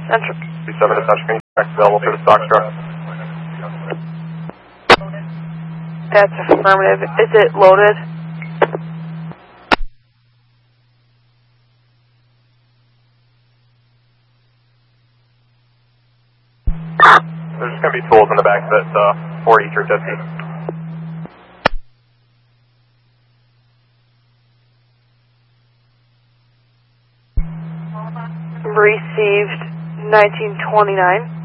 Central. 37 to touchscreen, available for the stock truck. That's affirmative. Is it loaded? There's just going to be tools in the back of it, 40 through 50. Received 1929.